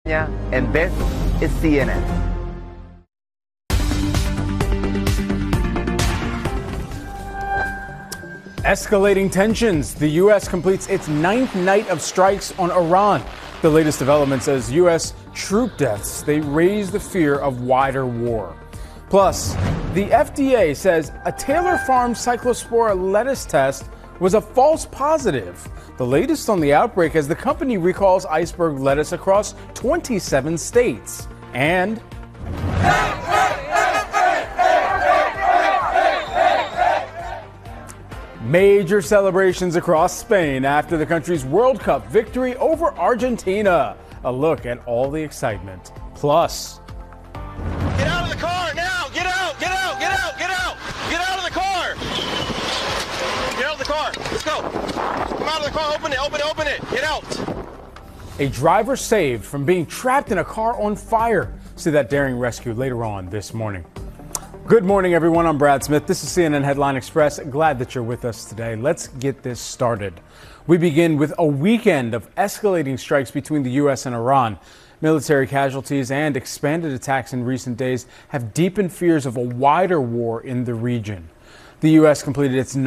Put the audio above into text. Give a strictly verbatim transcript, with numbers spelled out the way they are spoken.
And this is C N N. Escalating tensions. The U S completes its ninth night of strikes on Iran. The latest development says U S troop deaths. They raise the fear of wider war. Plus, the F D A says a Taylor Farm Cyclospora lettuce test was a false positive. The latest on the outbreak as the company recalls iceberg lettuce across twenty-seven states. And major celebrations across Spain after the country's World Cup victory over Argentina. A look at all the excitement. Plus, get out of the car now! Get out! Get out! Get out! Get out! Get out of the car! Get out of the car! Let's go! Come out of the car! Open it! Open it! Open it! Get out! a driver saved from being trapped in a car on fire. See that daring rescue later on this morning. Good morning, everyone. I'm Brad Smith. This is C N N Headline Express. Glad that you're with us today. Let's get this started. We begin with a weekend of escalating strikes between the U S and Iran. Military casualties and expanded attacks in recent days have deepened fears of a wider war in the region. The U S completed its